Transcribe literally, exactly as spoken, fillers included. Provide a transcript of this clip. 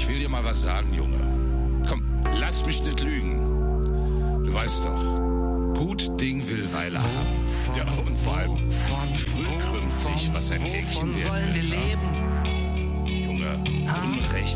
Ich will dir mal was sagen, Junge. Komm, lass mich nicht lügen. Du weißt doch, gut Ding will Weile haben. Ja, und vor allem, früh krümmt sich, was ein Häkchen wovon wert sollen wir wird, ne? leben? Junge, Unrecht